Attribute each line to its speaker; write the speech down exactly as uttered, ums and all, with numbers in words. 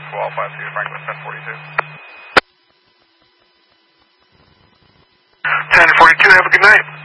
Speaker 1: Wall five two, Franklin ten forty-two.
Speaker 2: ten forty-two, have a good night.